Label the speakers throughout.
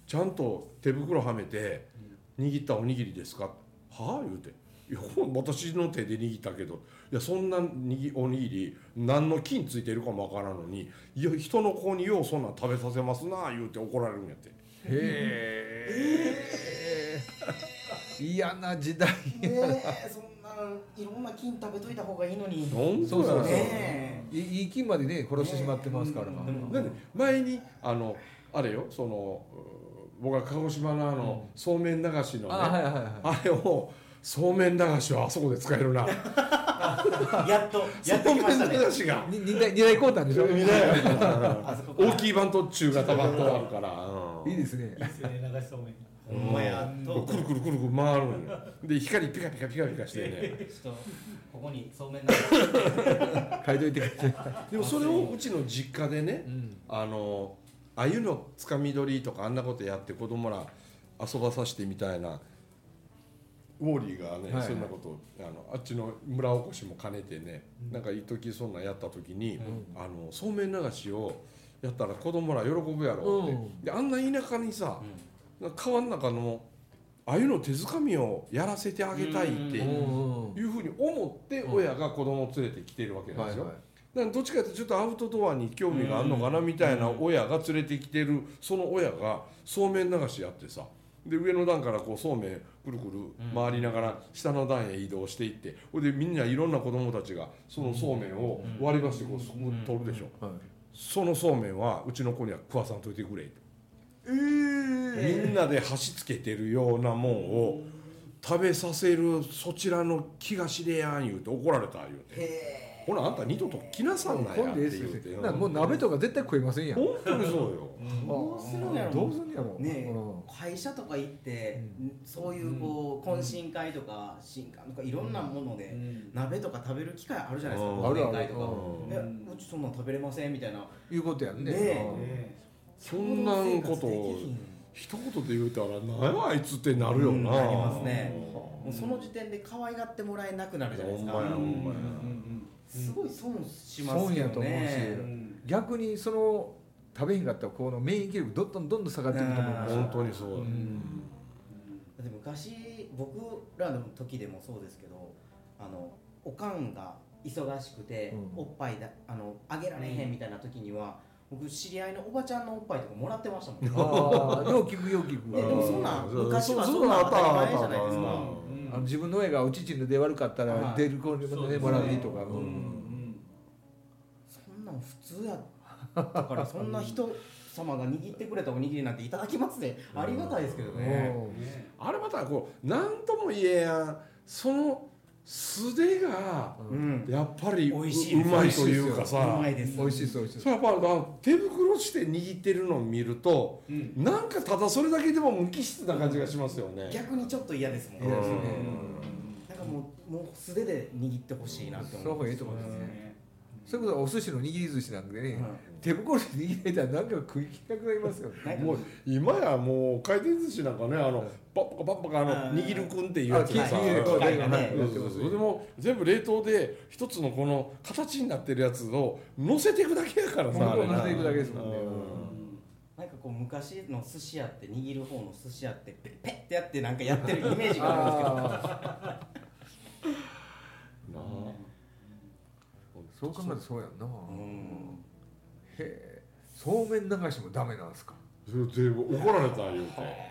Speaker 1: ちゃんと手袋はめて握ったおにぎりですかはあ言うていや私の手で握ったけどいやそんなおにぎり何の菌ついてるかもわからんのにいや人の子にようそんなん食べさせますな言うて怒られるんやって。
Speaker 2: 嫌な時代
Speaker 3: そんないろんな菌食べといた方がいいのに。
Speaker 2: そうそうそう、
Speaker 3: ね
Speaker 2: いい菌までね殺してしまってますから、
Speaker 1: だって前にあれよその僕が鹿児島のそうめん流しのね、あれをそうめん流しはあそこで使えるな
Speaker 3: やっときましたね。
Speaker 1: そうめん流しが
Speaker 2: 2台買うたんでしょ。
Speaker 1: 大きいバント中がたまってあるから、
Speaker 2: いいですね。
Speaker 4: いいですよね、流しそうめん。
Speaker 3: ほんまやと
Speaker 1: くるくるくるくる回るんよで光ピカピカピカピカしてね
Speaker 3: ちょっとここにそうめん
Speaker 2: 書いといてください。
Speaker 1: でもそれをうちの実家でね、鮎のつかみ取りとかあんなことやって子供ら遊ばさせてみたいなウォーリーがね、そんなことあっちの村おこしも兼ねてね、なんか一時そんなんやった時に、そうめん流しをやったら子供ら喜ぶやろって、であんな田舎にさ、川の中の鮎の手づかみをやらせてあげたいっていうふうに思って親が子供を連れてきてるわけなんですよ。だからどっちかというとちょっとアウトドアに興味があるのかなみたいな親が連れてきてるその親がそうめん流しやってさ、で上の段からこうそうめんくるくる回りながら下の段へ移動していって、ほいでみんないろんな子供たちがそのそうめんを割り箸でこうすぐ取るでしょ、そのそうめんはうちの子には食わさんといてくれって、みんなで箸つけてるようなもんを食べさせるそちらの気が知れやん言うて怒られた言うて、ほらあんた二度と来なさんなやって言うて、
Speaker 2: もう鍋とか絶対食えませんやん。
Speaker 1: 本当にそうよ。
Speaker 3: どうするんやろ。
Speaker 2: どうするんやろ
Speaker 3: ね、会社とか行ってそういうこう懇親会とか新刊とかいろんなもので鍋とか食べる機会あるじゃないですか。忘年会とかうちそんなん食べれませんみたいな
Speaker 2: いうことやんね。
Speaker 1: そんなことを一言で言うたら何やあいつってなるよな。
Speaker 3: なりますね。もうその時点で可愛がってもらえなくなるじゃないですか。
Speaker 1: ほんまやほんまや。
Speaker 3: すごい損しますよね。
Speaker 2: 損やと思うし、逆にその食べへんかったらこの免疫力どんどん下がっていくと思います。
Speaker 1: 本当にそうだ。
Speaker 3: で昔僕らの時でもそうですけど、おかんが忙しくておっぱいあげられへんみたいな時には、僕知り合いのおばちゃんのおっぱいとかもらってましたもん。
Speaker 2: よう聞くよう聞く。
Speaker 3: でもそんな昔はそんな当たり前じゃないですか。
Speaker 2: 自分の親がお乳の出悪かったら出る子にもらってとか。
Speaker 3: そんなん普通やだからそんな人様が握ってくれたおにぎりなんていただきますね。ありがたいですけどね。
Speaker 1: あれまたこう何とも言えやんその素手がやっぱりうまいというかさ、
Speaker 3: 美味しいです。
Speaker 1: それやっぱ手袋して握ってるのを見ると、なんかただそれだけでも無機質な感じがしますよね。
Speaker 3: 逆にちょっと嫌ですもんね。なんかもう素手で握ってほしいなって思う。
Speaker 2: その方がいいと思いますね。それこそお寿司の握り寿司なんでね、手袋で握れたらなんか食いきたくなりますよね。
Speaker 1: もう今やもう回転寿司なんかねパッパカパッパカ握るくんっていうやつがさ、それでも全部冷凍で一つのこの形になってるやつを乗せていくだけやからさ、あれ
Speaker 2: 乗せていくだけですもんね。
Speaker 3: なんかこう昔の寿司屋って握る方の寿司屋ってペッってやってなんかやってるイメージがあるんですけど。
Speaker 2: そう考えるとそうやんな。へえ、そうめん流しもダメなんですか。
Speaker 1: それ全部怒られた言うて。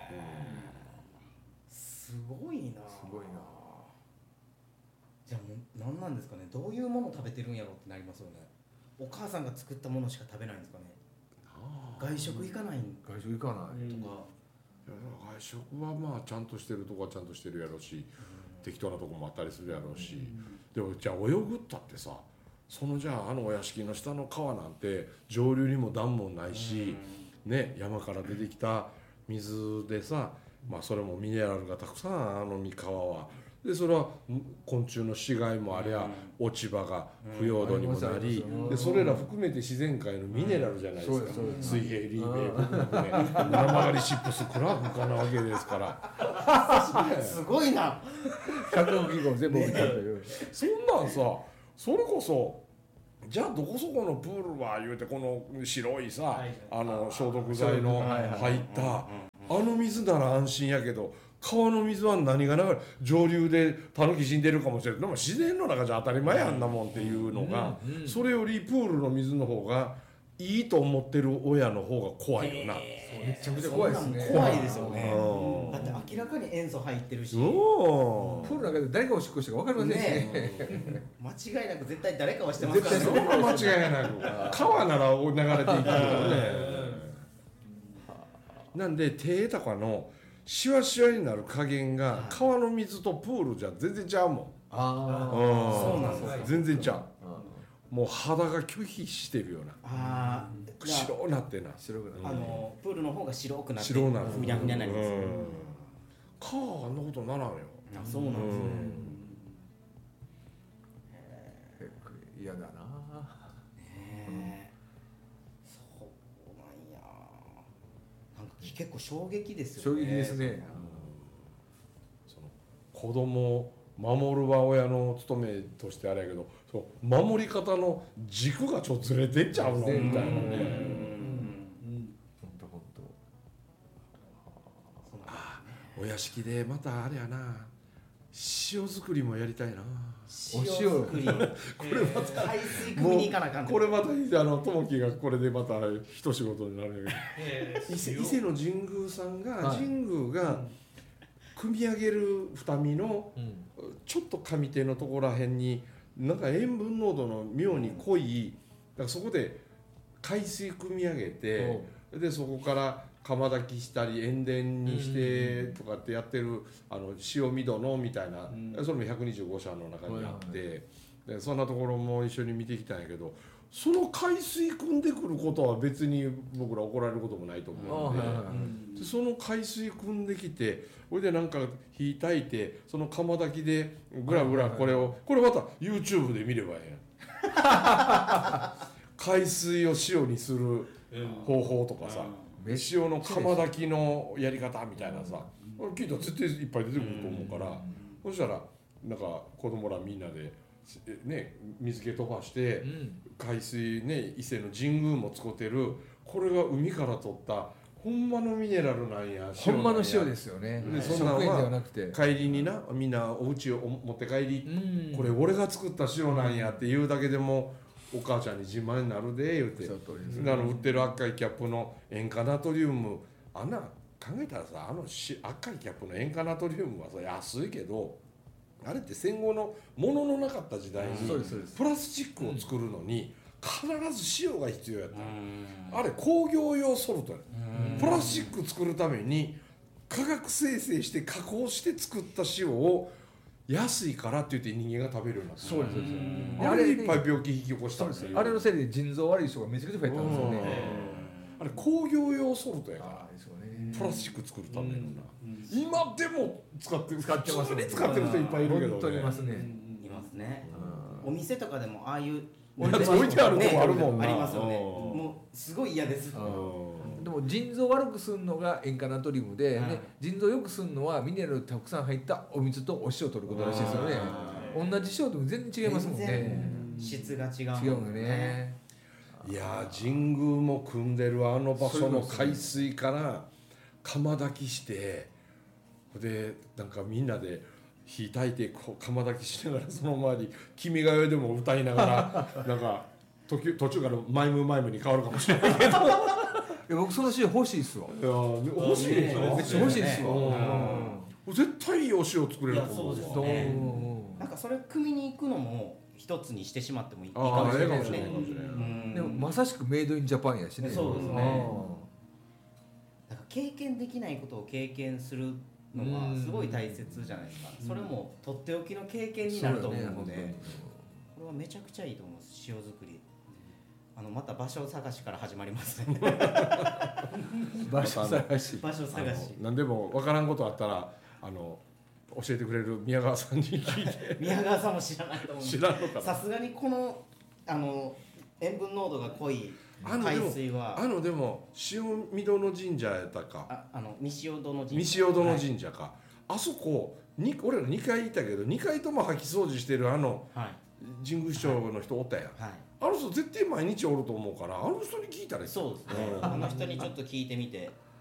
Speaker 3: すごいな。
Speaker 2: すごいな。
Speaker 3: じゃあもう何なんですかね。どういうものを食べてるんやろってなりますよね。お母さんが作ったものしか食べないんですかね。外食行かないん
Speaker 2: 外食行かない
Speaker 3: とか。
Speaker 1: 外食はまあちゃんとしてるとこはちゃんとしてるやろうし、適当なとこもあったりするやろうし、でもじゃあ泳ぐったってさ。そのじゃあお屋敷の下の川なんて上流にもダムもないし、ね、山から出てきた水でさ、まあそれもミネラルがたくさん三河はで、それは昆虫の死骸もありゃ落ち葉が腐葉土にもなり、でそれら含めて自然界のミネラルじゃないですか。水平リーベイブクねナマガリシップスクラブかなわけですから
Speaker 3: すごいな。
Speaker 2: 格納記号全部見たんだけど、
Speaker 1: そんなんさ、それこそじゃあどこそこのプールは言うてこの白いさ、消毒剤の入ったあの水なら安心やけど川の水は何が流れ上流でタヌキ死んでるかもしれないでも自然の中じゃ当たり前やんなもんっていうのが、それよりプールの水の方がいいと思ってる親の方が怖いよな。
Speaker 2: めちゃくちゃ怖いですね。
Speaker 3: 怖いですよね。だって明らかに塩素入ってるし、プ
Speaker 2: ールの中で誰がおしっこしたか分かりませんしね。
Speaker 3: 間違いなく絶対誰かはしてますからね。
Speaker 1: それは間違いなく川なら流れていくからね。なんで手とかのシワシワになる加減が川の水とプールじゃ全然ちゃうもん。
Speaker 3: そうなんです。
Speaker 1: 全然ちゃう。もう肌が拒否してるような。白なってな。
Speaker 3: 白くなって。プールの方が白くなって。
Speaker 1: 白なる。
Speaker 3: ふにゃふにゃなります。
Speaker 1: 川はあんなことならんよ。
Speaker 3: そうなんですね。
Speaker 2: 嫌だな。
Speaker 3: そうなんや。なんか結構衝撃ですよね。
Speaker 2: 衝撃ですね。
Speaker 1: その子供を守るは親の務めとしてあれやけど、そう守り方の軸がちょっとずれてっちゃうのみたいなね。
Speaker 2: 本当。
Speaker 1: お屋敷でまたあれやな。塩作りもやりたいな。
Speaker 3: 塩作り。これまた海水汲みに行かなあかん。
Speaker 1: これまた友樹がこれでまた一仕事になるんやけど。伊勢の神宮さんが神宮が組み上げる二見のちょっと上手のところらへんになんか塩分濃度の妙に濃い、だからそこで海水組み上げて、でそこから釜炊きしたり塩田にしてとかってやってる塩味殿みたいな、それも125社の中にあって、でそんなところも一緒に見てきたんやけど、その海水汲んでくることは別に僕ら怒られることもないと思うので、その海水汲んできて、それでなんか火炊いてその釜炊きでぐらぐらこれまた YouTube で見ればいいやん。海水を塩にする方法とかさ、塩の釜炊きのやり方みたいなさ、聞いたら絶対いっぱい出てくると思うから、そしたらなんか子供らみんなでね、水気飛ばして、海水ね、伊勢の神宮も使ってる、これが海から取ったほんまのミネラルなんや。
Speaker 2: ほんまの塩ですよね。
Speaker 1: でそんなんは帰りにな、みんなお家を持って帰り、これ俺が作った塩なんやって言うだけでもお母ちゃんに自慢になるで言うて、売ってる赤いキャップの塩化ナトリウム、あんな考えたらさ、赤いキャップの塩化ナトリウムはさ安いけど、あれって戦後の物のなかった時代にプラスチックを作るのに必ず塩が必要やった。あれ工業用ソルトや。プラスチック作るために化学生成して加工して作った塩を安いからって言って人間が食べるようになった。
Speaker 2: そうです。
Speaker 1: あれいっぱい病気引き起こしたんですよ。
Speaker 2: あれのせいで腎臓悪い人がめちゃくちゃ増えたんですよね。
Speaker 1: あれ工業用ソルトやから、プラスチック作るためのな、今でも使ってます。普通に使ってる人いっぱいいるけどね。
Speaker 2: 本当にいますね。
Speaker 3: いますね。お店とかでもああいう
Speaker 1: 置いてあるとこあるもんな。
Speaker 3: ありますよね。もうすごい嫌です。
Speaker 2: でも腎臓悪くするのが塩化ナトリウムで、腎臓良くするのはミネラルたくさん入ったお水とお塩を取ることらしいですよね。同じ塩でも全然違いますもんね。
Speaker 3: 質が違う。
Speaker 2: 違うよね。
Speaker 1: いや神宮も組んでるあの場所の海水から釜炊きして、でなんかみんなで火炊いてこう釜炊きしながら、その周り「君が代」でも歌いながらなんか途中からマイムに変わるかもしれないけど
Speaker 2: 僕その塩欲しいっすわ。
Speaker 1: 欲しいでしょ。
Speaker 2: めっちゃ欲しいっすわ。
Speaker 1: 絶対いいお塩作れると思う。
Speaker 3: そうですね。なんかそれ汲みに行くのも一つにしてしまってもいいかもしれないですね。
Speaker 2: でもまさしくメイドインジャパンやしね。
Speaker 3: そうですね。なんか経験できないことを経験するのはすごい大切じゃないですか。それもとっておきの経験になると思うので、これはめちゃくちゃいいと思います。塩作り。また場所探しから始まりますね。
Speaker 2: 場所探し。
Speaker 1: 何でも分からんことあったら教えてくれる宮川さんに聞いて。
Speaker 3: 宮川さんも知らないと思う。
Speaker 1: 知らんのかな。
Speaker 3: さすがにこの塩分濃度が濃い海水は
Speaker 1: でも塩見殿神社やったか、
Speaker 3: 西尾殿
Speaker 1: 神社か、あそこ俺ら2回いたけど2回とも掃き掃除してる神宮市長の人おったやん。あの人絶対毎日おると思うから、あの人に聞いたらいい。
Speaker 3: そうですね。あの人にちょっと聞いてみて、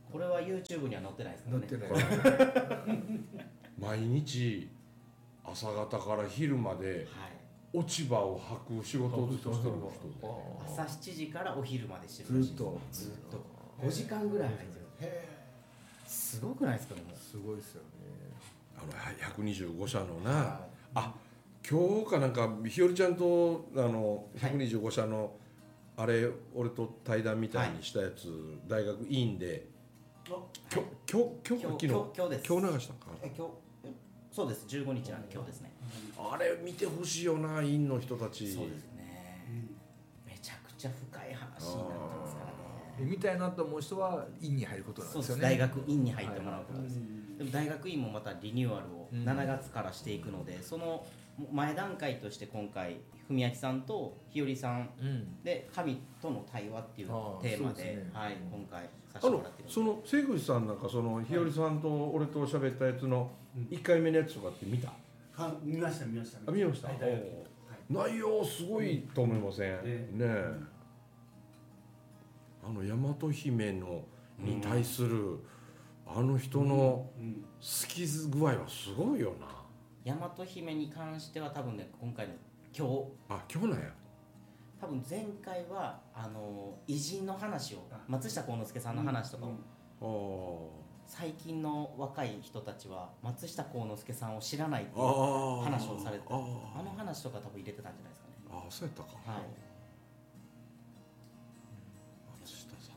Speaker 3: これは YouTube には載ってないですからね。
Speaker 2: 載ってない。
Speaker 1: 毎日朝方から昼まで
Speaker 3: はい、
Speaker 1: 落ち葉を履く仕事をずっとしてる人
Speaker 3: 朝7時からお昼までしてるらしいです。ずっと5時間ぐらい入ってる。すごくないですか？でも
Speaker 2: すごいですよね。
Speaker 1: 125社のな、
Speaker 3: は
Speaker 1: あ、今日かなんかひよりちゃんと125社のあれ俺と対談みたいにしたやつ、大学院で今日昨日
Speaker 3: 今日です。
Speaker 1: 今日流したんかな。
Speaker 3: 今日そうです。15日なんで今日ですね。
Speaker 1: あれ見てほしいよな、院の人たち。
Speaker 3: そうですね、めちゃくちゃ深い話になってますからね。
Speaker 2: みたいなと思う人は院に入ることなん
Speaker 3: そうですす。
Speaker 2: でよね。
Speaker 3: 大学院に入ってもらうことです。でも大学院もまたリニューアルを7月からしていくので、その前段階として今回文明さんと日和さんで神との対話っていうテーマで、
Speaker 2: そうですね
Speaker 3: はい、今回させてもらってるんです。
Speaker 1: その瀬口さんなんかその日和さんと俺と喋ったやつの1回目のやつとかって見た？
Speaker 4: 見ました。
Speaker 1: あ、見ました。
Speaker 4: はい、大学院。はい。
Speaker 1: 内容すごいと思いません？ねえ。大和姫のに対するあの人の好き具合はすごいよな。
Speaker 3: 大和姫に関しては多分ね、今回の
Speaker 1: あ、今日なんや。
Speaker 3: 多分前回は偉人の話を、松下幸之助さんの話とかを、最近の若い人たちは松下幸之助さんを知らないっていう話をされてた。あの話とか多分入れてたんじゃないですかね。
Speaker 1: ああ、そうやったか。
Speaker 3: はい。
Speaker 1: 松下さん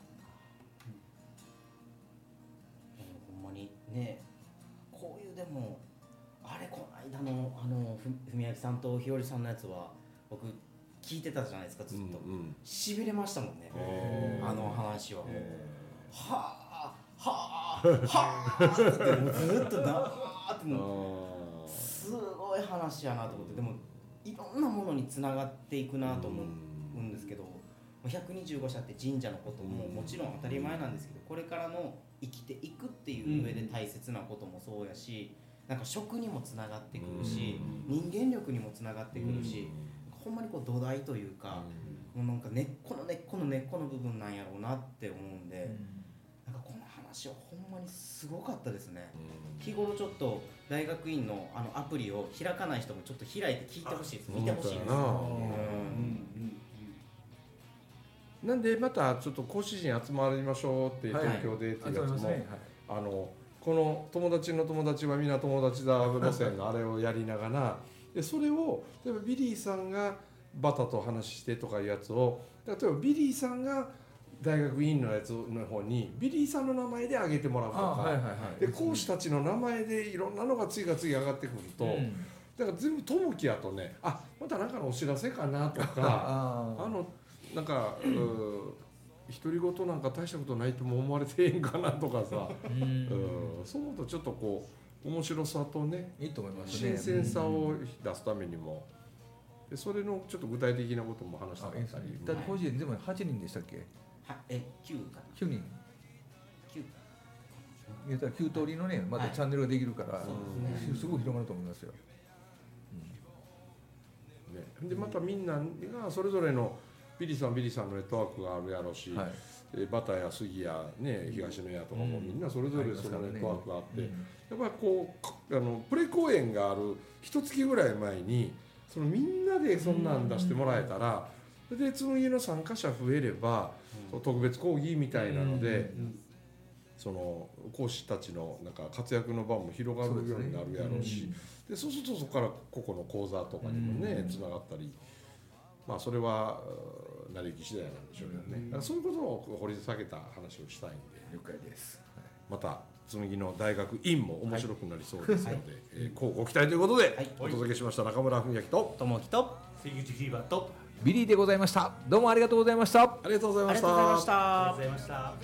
Speaker 3: ほんまにね、こういうでもあれこの間の文明さんと日和さんのやつは僕聞いてたじゃないですか、ずっと。しびれましたもんね、あの話は。はあはあはあってもうずっとだーってもうすごい話やなと思って。でもいろんなものにつながっていくなと思うんですけど、125社って神社のことももちろん当たり前なんですけど、これからの生きていくっていう上で大切なこともそうやし、なんか食にもつながってくるし、人間力にもつながってくるし、ほんまにこう土台というか、もうなんか根っこの根っこの根っこの部分なんやろうなって思うんで、なんかこの話はほんまにすごかったですね。日頃ちょっと大学院のアプリを開かない人もちょっと開いて聞いてほしいです。見てほしいです。
Speaker 1: なんでまたちょっと講師陣集まりましょうって東京でっていうやつも、この友達の友達はみんな友達だ路線のあれをやりながら、でそれを例えばビリーさんがバタと話してとかいうやつを、例えばビリーさんが大学院のやつの方にビリーさんの名前で挙げてもらうとか、で講師たちの名前でいろんなのが次々上がってくると、だから全部友樹やとね、あ、また何かのお知らせかなとかなんか独り言なんか大したことないとも思われてへんかなとかさ、そう思うとちょっとこう面白さとね、
Speaker 2: いいと思いますね。
Speaker 1: 新鮮さを出すためにも、でそれのちょっと具体的なことも話したかったり。
Speaker 2: だって個人全部8人でしたっけ
Speaker 3: ？9かな。
Speaker 2: 9人。
Speaker 3: 9。
Speaker 2: 言ったら9通りのね、またチャンネルができるから、すごい広がると思いますよ。
Speaker 1: でまたみんながそれぞれのビリーさんのネットワークがあるやろうし、バタや杉やね、東野屋とかもみんなそれぞれそのネットワークがあって、やっぱりこうプレ公演がある1月ぐらい前にそのみんなでそんなん出してもらえたら、で紬の参加者増えれば、特別講義みたいなので、その講師たちのなんか活躍の場も広がるようになるやろうし、でそうするとそこから個々の講座とかにもねつながったり、まあそれは成り行き次第なんでしょうけどね。だからそういうことを掘り下げた話をしたいんで、
Speaker 2: 了解です。
Speaker 1: また紬の大学院も面白くなりそうですので、こうご期待ということでお届けしました。中村文明と
Speaker 3: 友樹と
Speaker 4: 関口フィーバーと
Speaker 2: ビリーでございました。どうもありがとうございました。
Speaker 1: ありがとうございました。
Speaker 3: ありがとうございました。
Speaker 4: ありがとうございました。